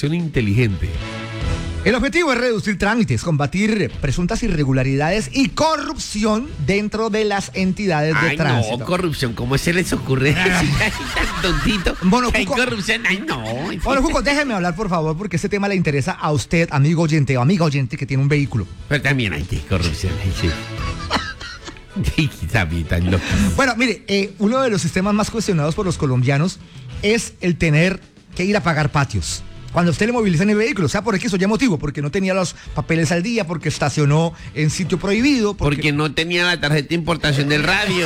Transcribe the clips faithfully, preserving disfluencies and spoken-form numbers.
movilización inteligente. El objetivo es reducir trámites, combatir presuntas irregularidades y corrupción dentro de las entidades de Ay, tránsito. no, corrupción, ¿cómo se les ocurre así, tan tontito? Bueno, Hay Cuco- corrupción, ay, no. Bueno, Juco, déjeme hablar, por favor, porque este tema le interesa a usted, amigo oyente o amiga oyente que tiene un vehículo. Pero también hay corrupción, ay, sí. Sí, también tan loco. Bueno, mire, eh, uno de los sistemas más cuestionados por los colombianos es el tener que ir a pagar patios. Cuando usted le moviliza en el vehículo, sea por X o Y motivo, porque no tenía los papeles al día, porque estacionó en sitio prohibido. Porque, Porque no tenía la tarjeta de importación del radio.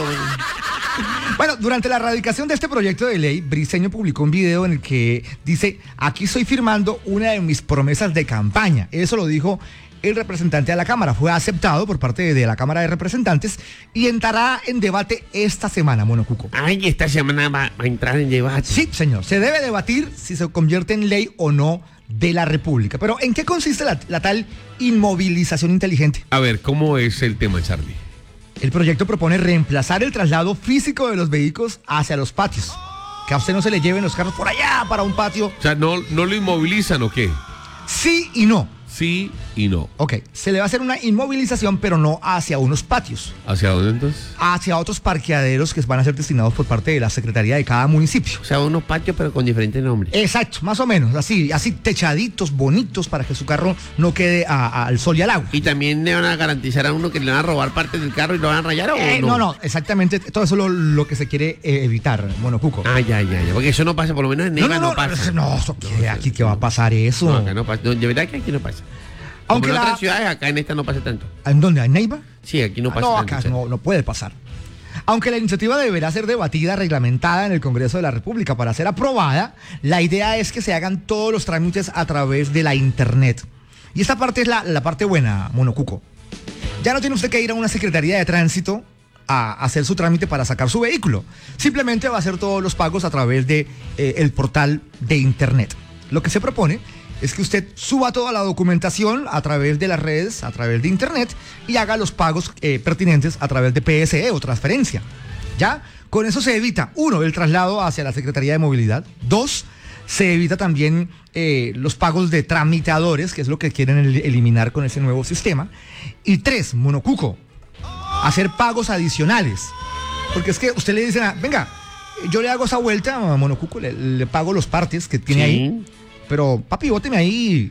Bueno, durante la radicación de este proyecto de ley, Briceño publicó un video en el que dice, aquí estoy firmando una de mis promesas de campaña. Eso lo dijo el representante de la Cámara. Fue aceptado por parte de la Cámara de Representantes y entrará en debate esta semana, Mono Cuco. Ay, esta semana va, va a entrar en debate. Sí, señor. Se debe debatir si se convierte en ley o no de la República. Pero ¿en qué consiste la, la tal inmovilización inteligente? A ver, ¿cómo es el tema, Charlie? El proyecto propone reemplazar el traslado físico de los vehículos hacia los patios. Que a usted no se le lleven los carros por allá para un patio. O sea, ¿no, no lo inmovilizan o qué? Sí y no. Sí y no. Ok, se le va a hacer una inmovilización, pero no hacia unos patios, ¿Hacia dónde entonces? hacia otros parqueaderos que van a ser destinados por parte de la Secretaría de cada municipio. O sea, unos patios pero con diferentes nombres. Exacto, más o menos, así, así techaditos, bonitos, para que su carro no quede a- a- al sol y al agua. ¿Y también le van a garantizar a uno que le van a robar partes del carro y lo van a rayar o Eh, no? no, no, exactamente, todo eso es lo, lo que se quiere eh, evitar, bueno, Cuco. Ah, ya, ya, ya. Porque eso no pasa, por lo menos en Neiva no, pasa. no, eso qué, aquí que va a pasar eso. No, acá no pasa. No, de verdad que aquí no pasa. Aunque Como en la- otras ciudades, acá en esta no pasa tanto. ¿En dónde? ¿En Neiva? Sí, aquí no Ah, pasa no, tanto. acá o sea. no, no puede pasar. Aunque la iniciativa deberá ser debatida, reglamentada en el Congreso de la República para ser aprobada, la idea es que se hagan todos los trámites a través de la Internet. Y esta parte es la, la parte buena, Monocuco. Ya no tiene usted que ir a una Secretaría de Tránsito a hacer su trámite para sacar su vehículo. Simplemente va a hacer todos los pagos a través de eh, el portal de Internet. Lo que se propone es que usted suba toda la documentación a través de las redes, a través de Internet, y haga los pagos eh, pertinentes a través de P S E o transferencia. ¿Ya? Con eso se evita, uno, el traslado hacia la Secretaría de Movilidad. Dos, se evita también eh, los pagos de tramitadores, que es lo que quieren el- eliminar con ese nuevo sistema. Y tres, Monocuco, hacer pagos adicionales. Porque es que usted le dice, venga, yo le hago esa vuelta a Monocuco, le, le pago los partes que tiene Sí. ahí. Pero, papi, bóteme ahí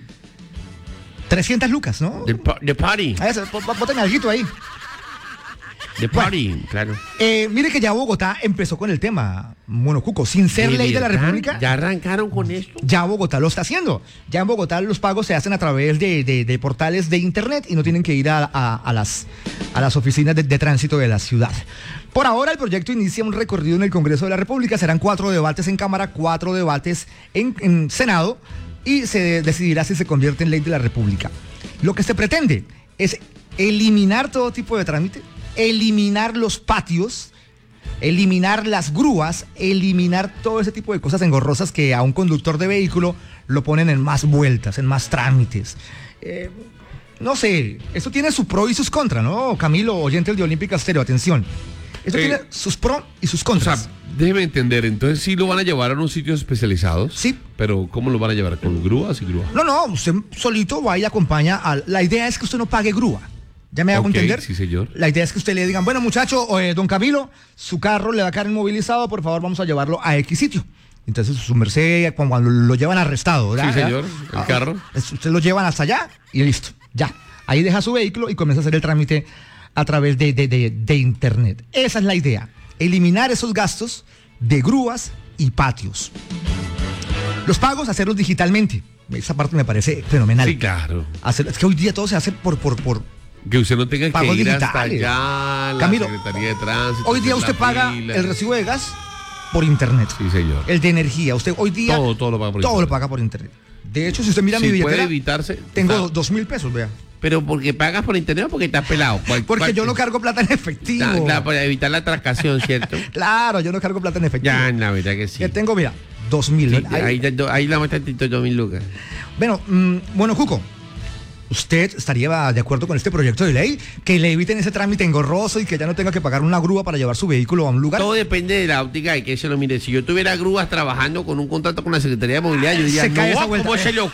trescientas lucas, ¿no? The, pa- the party. A eso, bó- bó- bóteme alguito ahí. The party, claro. Eh, mire que ya Bogotá empezó con el tema, Monocuco, sin ser ¿De ley de la verdad? República. ¿Ya arrancaron con esto? Ya Bogotá lo está haciendo. Ya en Bogotá los pagos se hacen a través de, de- de portales de Internet y no tienen que ir a, a- a las, a las oficinas de, de tránsito de la ciudad. Por ahora el proyecto inicia un recorrido en el Congreso de la República. Serán cuatro debates en Cámara, cuatro debates en, en Senado y se de- decidirá si se convierte en ley de la República. Lo que se pretende es eliminar todo tipo de trámite, eliminar los patios, eliminar las grúas, eliminar todo ese tipo de cosas engorrosas que a un conductor de vehículo lo ponen en más vueltas, en más trámites. Eh, no sé, esto tiene su pro y sus contra, ¿no? Camilo, oyente de Olímpica Estéreo, atención. Esto Eh, tiene sus pros y sus O contras. sea, déjeme entender, entonces sí lo van a llevar a unos sitios especializados. Sí. Pero ¿cómo lo van a llevar? ¿Con grúas y grúas? No, no, usted solito va y acompaña a... La idea es que usted no pague grúa. ¿Ya me hago Ok, entender? sí, señor. La idea es que usted le digan, bueno, muchacho, eh, don Camilo, su carro le va a quedar inmovilizado, por favor, vamos a llevarlo a X sitio. Entonces, su merced, cuando, cuando lo llevan arrestado, ¿verdad? Sí, señor, el Ah, carro. es- Usted lo llevan hasta allá y listo, ya. Ahí deja su vehículo y comienza a hacer el trámite a través de, de, de, de Internet. Esa es la idea, eliminar esos gastos de grúas y patios. Los pagos, hacerlos digitalmente. Esa parte me parece fenomenal. Sí, claro. Hacer- es que hoy día todo se hace por... por, por Que usted no tenga que Pagos ir hasta digitales. allá, la Camilo, Secretaría de Tránsito. hoy día hacer usted la paga fila. el recibo de gas por Internet. Sí, señor. El de energía. Usted hoy día... Todo, todo lo paga por todo Internet. lo paga por Internet. De hecho, si usted mira mi Si puede billetera, evitarse. tengo está- dos mil pesos, vea. Pero porque pagas por internet o porque estás pelado. ¿Cuál- Porque cuál- yo no cargo plata en efectivo. Claro, claro, para evitar la atracción, ¿cierto? Claro, yo no cargo plata en efectivo. Ya, la verdad que sí. Que tengo, mira, dos mil. Sí, Ahí- ahí, ahí, ahí la muestra dos mil lucas. Bueno, mm, bueno, Cuco, ¿usted estaría de acuerdo con este proyecto de ley? Que le eviten ese trámite engorroso y que ya no tenga que pagar una grúa para llevar su vehículo a un lugar. Todo depende de la óptica de que se lo mire. Si yo tuviera grúas trabajando con un contrato con la Secretaría de Movilidad, yo diría, Se cae no, esa vuelta. ¿cómo se le